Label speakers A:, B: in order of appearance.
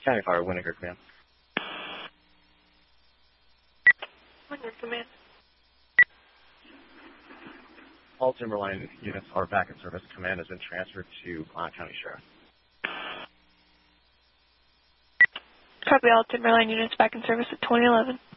A: County Fire, Winnegar Command.
B: Winnegar Command.
A: All Timberline units are back in service. Command has been transferred to County Sheriff.
B: Copy, all Timberline units back in service at 2011.